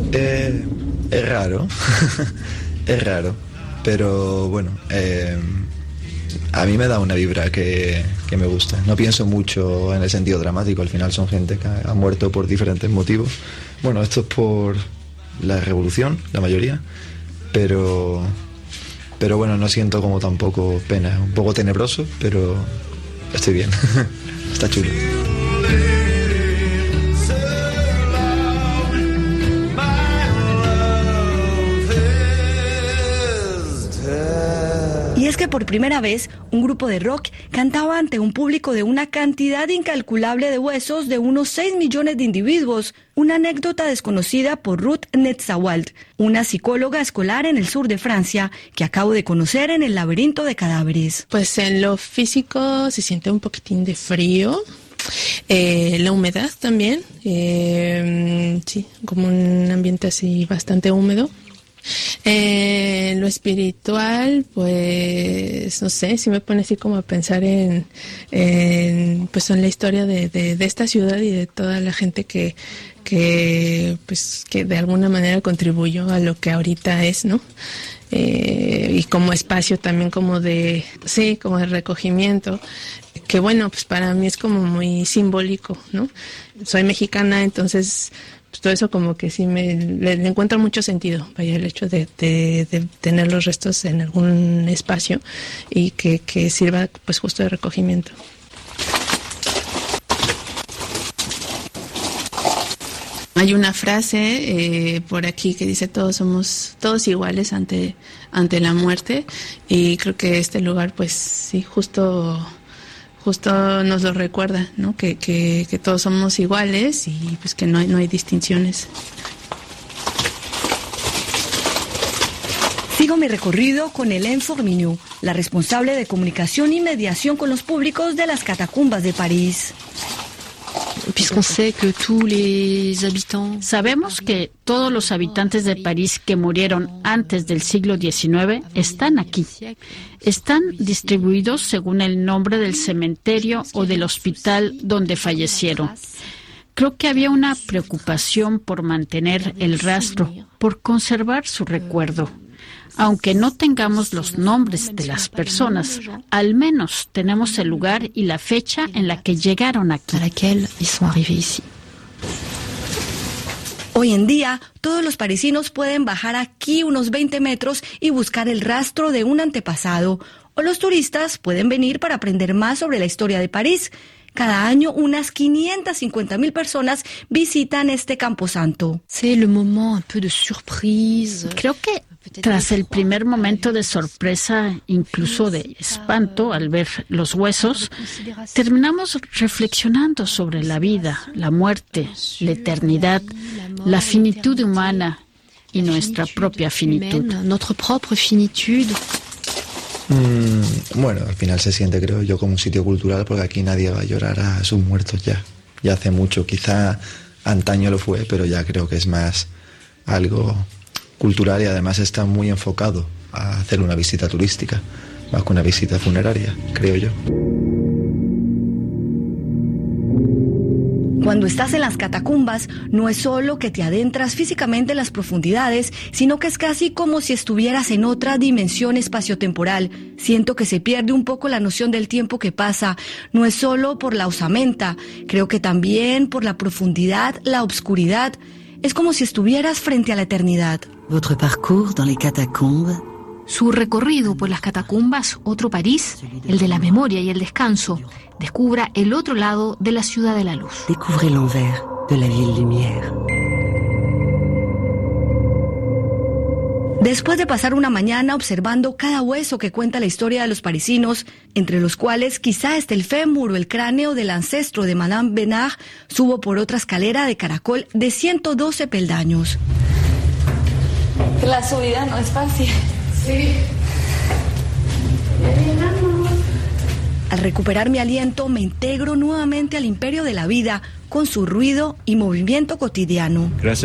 Es raro, es raro, pero bueno, a mí me da una vibra que me gusta. No pienso mucho en el sentido dramático, al final son gente que ha muerto por diferentes motivos. Bueno, esto es por la revolución, la mayoría, pero bueno, no siento como tampoco pena. Es un poco tenebroso, pero estoy bien. Está chulo. Y es que por primera vez un grupo de rock cantaba ante un público de una cantidad incalculable de huesos de unos 6 millones de individuos. Una anécdota desconocida por Ruth Netzawald, una psicóloga escolar en el sur de Francia que acabo de conocer en el laberinto de cadáveres. Pues en lo físico se siente un poquitín de frío. La humedad también, sí, como un ambiente así bastante húmedo. Lo espiritual, pues no sé, si me pone así como a pensar pues en la historia de esta ciudad y de toda la gente que de alguna manera contribuyó a lo que ahorita es, ¿no? Y como espacio también como de recogimiento, que bueno, pues para mí es como muy simbólico, ¿no? Soy mexicana, entonces pues todo eso como que sí le encuentro mucho sentido, vaya, el hecho de tener los restos en algún espacio y que sirva pues justo de recogimiento. Hay una frase por aquí que dice somos todos iguales ante la muerte, y creo que este lugar pues sí justo nos lo recuerda, ¿no? Que todos somos iguales y pues que no hay distinciones. Sigo mi recorrido con Hélène Fourmignou, la responsable de comunicación y mediación con los públicos de las catacumbas de París. Sabemos que todos los habitantes de París que murieron antes del siglo XIX están aquí. Están distribuidos según el nombre del cementerio o del hospital donde fallecieron. Creo que había una preocupación por mantener el rastro, por conservar su recuerdo. Aunque no tengamos los nombres de las personas, al menos tenemos el lugar y la fecha en la que llegaron aquí. Hoy en día, todos los parisinos pueden bajar aquí unos 20 metros y buscar el rastro de un antepasado. O los turistas pueden venir para aprender más sobre la historia de París. Cada año, unas 550,000 personas visitan este camposanto. Creo que tras el primer momento de sorpresa, incluso de espanto al ver los huesos, terminamos reflexionando sobre la vida, la muerte, la eternidad, la finitud humana y nuestra propia finitud. Bueno, al final se siente, creo yo, como un sitio cultural, porque aquí nadie va a llorar a sus muertos ya. Ya hace mucho, quizá antaño lo fue, pero ya creo que es más algo cultural y además está muy enfocado a hacer una visita turística, más que una visita funeraria, creo yo. Cuando estás en las catacumbas, no es solo que te adentras físicamente en las profundidades, sino que es casi como si estuvieras en otra dimensión espaciotemporal. Siento que se pierde un poco la noción del tiempo que pasa. No es solo por la osamenta, creo que también por la profundidad, la obscuridad. Es como si estuvieras frente a la eternidad. Votre parcours dans les catacombes. Su recorrido por las catacumbas, otro París, el de la memoria y el descanso. Descubra el otro lado de la ciudad de la luz. Découvrez l'envers de la ville lumière. Después de pasar una mañana observando cada hueso que cuenta la historia de los parisinos, entre los cuales quizá esté el fémur o el cráneo del ancestro de Madame Benard, subo por otra escalera de caracol de 112 peldaños. La subida no es fácil. Sí. Al recuperar mi aliento, me integro nuevamente al imperio de la vida, con su ruido y movimiento cotidiano. Gracias.